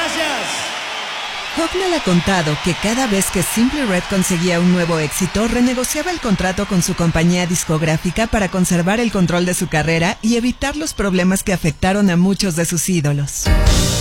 Hucknall ha contado que cada vez que Simply Red conseguía un nuevo éxito, renegociaba el contrato con su compañía discográfica para conservar el control de su carrera y evitar los problemas que afectaron a muchos de sus ídolos.